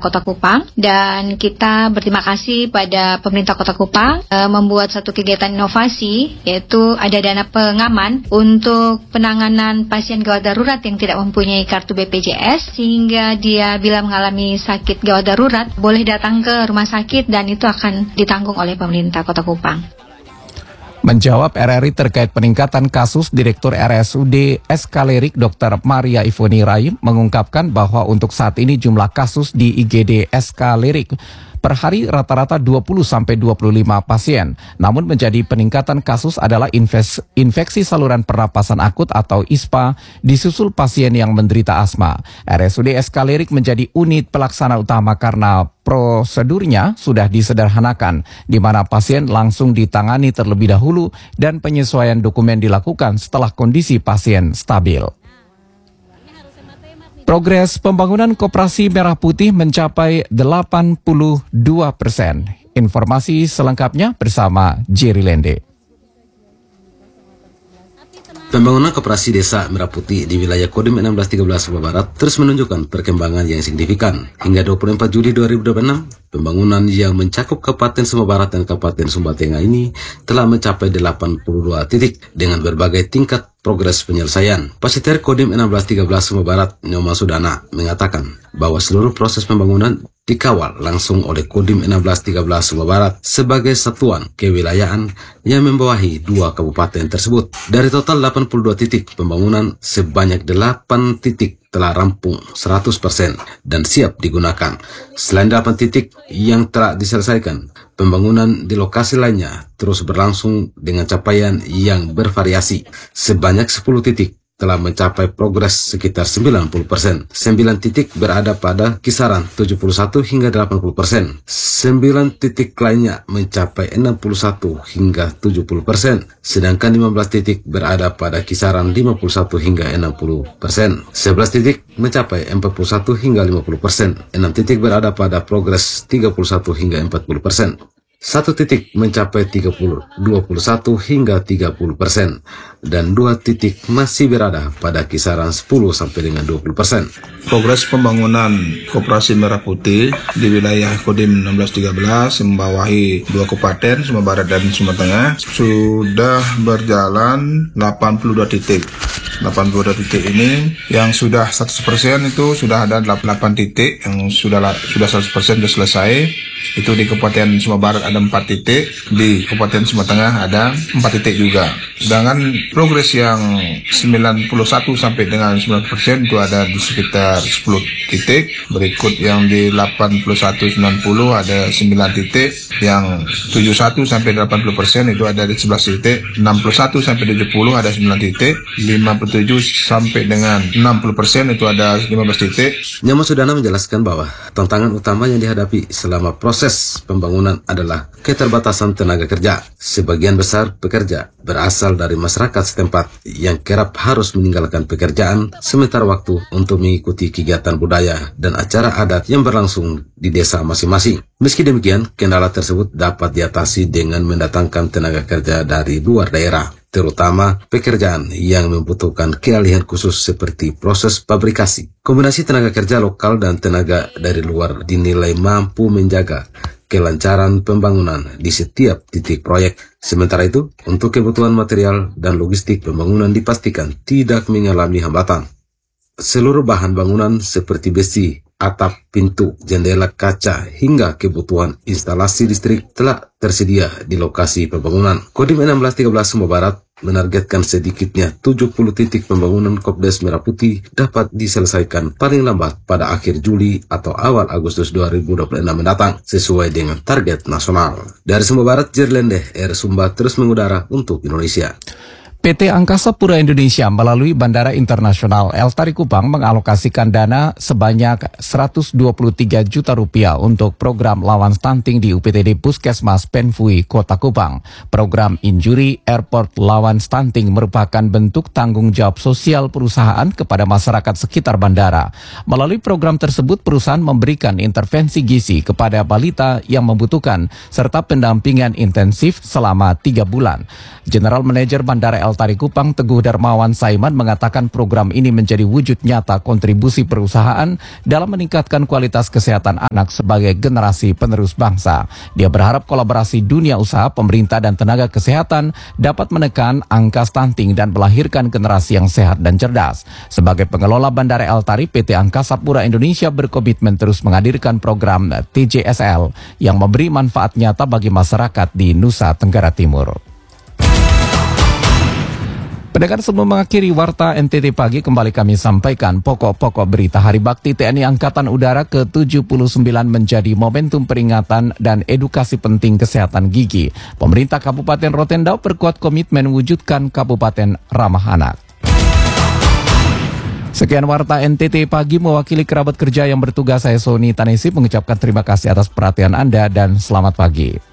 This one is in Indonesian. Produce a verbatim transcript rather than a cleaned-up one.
Kota Kupang, dan kita berterima kasih pada pemerintah Kota Kupang e, membuat satu kegiatan inovasi, yaitu ada dana pengaman untuk penanganan pasien gawat darurat yang tidak mempunyai kartu B P J S, sehingga dia bila mengalami sakit gawat darurat boleh datang ke rumah sakit dan itu akan ditanggung oleh pemerintah Kota Kupang. Menjawab R R I terkait peningkatan kasus, Direktur R S U D S K Lirik Dokter Maria Ivoni Rai mengungkapkan bahwa untuk saat ini jumlah kasus di I G D S K Lirik per hari rata-rata dua puluh sampai dua puluh lima pasien. Namun menjadi peningkatan kasus adalah infes, infeksi saluran pernapasan akut atau I S P A disusul pasien yang menderita asma. R S U D S K Lirik menjadi unit pelaksana utama karena prosedurnya sudah disederhanakan, di mana pasien langsung ditangani terlebih dahulu dan penyesuaian dokumen dilakukan setelah kondisi pasien stabil. Progres pembangunan Koperasi Merah Putih mencapai delapan puluh dua persen. Informasi selengkapnya bersama Jerry Lende. Pembangunan Koperasi Desa Merah Putih di wilayah Kodim enam belas tiga belas Sumba Barat terus menunjukkan perkembangan yang signifikan. Hingga dua puluh empat Juli dua ribu dua puluh enam, pembangunan yang mencakup Kabupaten Sumba Barat dan Kabupaten Sumba Tengah ini telah mencapai delapan puluh dua titik dengan berbagai tingkat progres penyelesaian. Pasiter Kodim enam belas tiga belas Sumba Barat, Nyoma Sudana, mengatakan bahwa seluruh proses pembangunan dikawal langsung oleh Kodim enam belas tiga belas Sumba Barat sebagai satuan kewilayahan yang membawahi dua kabupaten tersebut. Dari total delapan puluh dua titik pembangunan, sebanyak delapan titik telah rampung seratus persen dan siap digunakan. Selain delapan titik yang telah diselesaikan, pembangunan di lokasi lainnya terus berlangsung dengan capaian yang bervariasi. Sebanyak sepuluh titik telah mencapai progres sekitar sembilan puluh persen. sembilan titik berada pada kisaran tujuh puluh satu hingga delapan puluh persen. sembilan titik lainnya mencapai enam puluh satu hingga tujuh puluh persen. Sedangkan lima belas titik berada pada kisaran lima puluh satu hingga enam puluh persen. sebelas titik mencapai empat puluh satu hingga lima puluh persen. enam titik berada pada progres tiga puluh satu hingga empat puluh persen. Satu titik mencapai tiga puluh, dua puluh satu hingga tiga puluh persen, dan dua titik masih berada pada kisaran sepuluh sampai dengan dua puluh persen. Progres pembangunan Koperasi Merah Putih di wilayah Kodim enam belas tiga belas yang membawahi dua kabupaten, Sumba Barat dan Sumba Tengah, sudah berjalan delapan puluh dua titik. delapan puluh dua titik ini yang sudah seratus persen itu sudah ada delapan titik yang sudah sudah seratus persen sudah selesai. Itu di Kabupaten Sumba Barat ada empat titik, di Kabupaten Sumba Tengah ada empat titik juga. Sedangkan progres yang sembilan puluh satu sampai dengan sembilan puluh persen itu ada di sekitar sepuluh titik. Berikut yang di delapan puluh satu sembilan puluh ada sembilan titik, yang tujuh puluh satu sampai delapan puluh persen itu ada di sebelas titik, enam puluh satu sampai tujuh puluh ada sembilan titik, lima puluh tujuh sampai dengan enam puluh persen itu ada lima belas titik. Nyoma Sudana menjelaskan bahwa tantangan utama yang dihadapi selama proses pembangunan adalah keterbatasan tenaga kerja. Sebagian besar pekerja berasal dari masyarakat setempat yang kerap harus meninggalkan pekerjaan sementara waktu untuk mengikuti kegiatan budaya dan acara adat yang berlangsung di desa masing-masing. Meski demikian, kendala tersebut dapat diatasi dengan mendatangkan tenaga kerja dari luar daerah, terutama pekerjaan yang membutuhkan keahlian khusus seperti proses pabrikasi. Kombinasi tenaga kerja lokal dan tenaga dari luar dinilai mampu menjaga kelancaran pembangunan di setiap titik proyek. Sementara itu, untuk kebutuhan material dan logistik pembangunan dipastikan tidak mengalami hambatan. Seluruh bahan bangunan seperti besi, atap, pintu, jendela, kaca, hingga kebutuhan instalasi listrik telah tersedia di lokasi pembangunan. Kodim enam belas tiga belas Sumba Barat menargetkan sedikitnya tujuh puluh titik pembangunan Kopdes Merah Putih dapat diselesaikan paling lambat pada akhir Juli atau awal Agustus dua ribu dua puluh enam mendatang, sesuai dengan target nasional. Dari Sumba Barat, Jerlende, Air Sumba terus mengudara untuk Indonesia. P T Angkasa Pura Indonesia melalui Bandara Internasional El Tari Kupang mengalokasikan dana sebanyak seratus dua puluh tiga juta rupiah untuk program lawan stunting di U P T D Puskesmas Penfui, Kota Kupang. Program Injury Airport Lawan Stunting merupakan bentuk tanggung jawab sosial perusahaan kepada masyarakat sekitar bandara. Melalui program tersebut, perusahaan memberikan intervensi gizi kepada balita yang membutuhkan serta pendampingan intensif selama tiga bulan. General Manager Bandara El El Tari Kupang, Teguh Darmawan Saiman, mengatakan program ini menjadi wujud nyata kontribusi perusahaan dalam meningkatkan kualitas kesehatan anak sebagai generasi penerus bangsa. Dia berharap kolaborasi dunia usaha, pemerintah dan tenaga kesehatan dapat menekan angka stunting dan melahirkan generasi yang sehat dan cerdas. Sebagai pengelola Bandara El Tari, P T Angkasa Pura Indonesia berkomitmen terus menghadirkan program T J S L yang memberi manfaat nyata bagi masyarakat di Nusa Tenggara Timur. Pendengar, sebelum mengakhiri Warta N T T Pagi, kembali kami sampaikan pokok-pokok berita. Hari Bakti T N I Angkatan Udara ke tujuh puluh sembilan menjadi momentum peringatan dan edukasi penting kesehatan gigi. Pemerintah Kabupaten Rotendao perkuat komitmen wujudkan Kabupaten Ramah Anak. Sekian Warta N T T Pagi, mewakili kerabat kerja yang bertugas, saya Sony Tanesi mengucapkan terima kasih atas perhatian Anda dan selamat pagi.